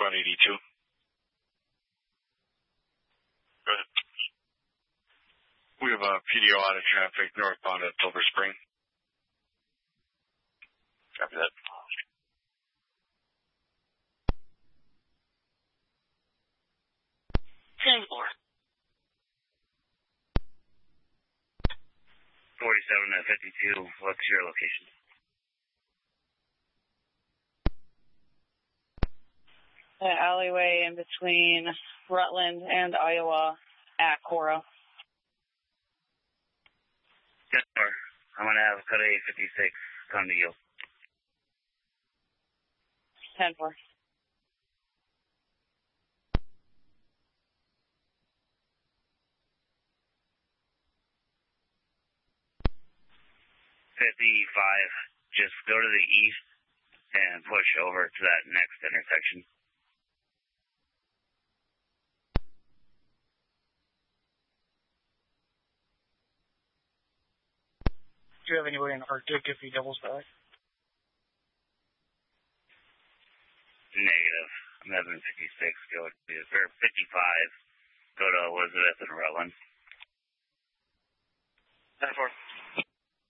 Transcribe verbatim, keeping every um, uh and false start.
Squad eighty-two. Go ahead. We have a P D O out of traffic northbound at Silver Spring. Copy that. ten four. forty-seven at fifty-two, what's your location? The alleyway in between Rutland and Iowa at Cora. ten four. I'm going to have code eight fifty-six come to you. ten four. fifty-five, just go to the east and push over to that next intersection. Do you have anybody in Arctic if he doubles back? Negative. I'm having fifty-six go to, or fifty-five, go to Elizabeth and Rutland. ten four.